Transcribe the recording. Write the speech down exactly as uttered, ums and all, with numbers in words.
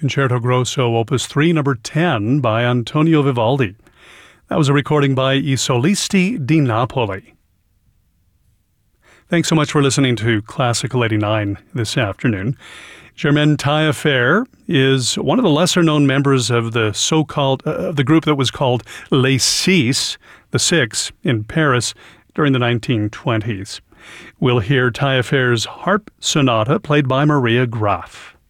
Concerto Grosso, Opus three, number ten, by Antonio Vivaldi. That was a recording by I Solisti di Napoli. Thanks so much for listening to Classical eighty-nine this afternoon. Germaine Taillefer is one of the lesser-known members of the so-called uh, the group that was called Les Six, the Six, in Paris during the nineteen twenties. We'll hear Taillefer's harp sonata played by Maria Graf.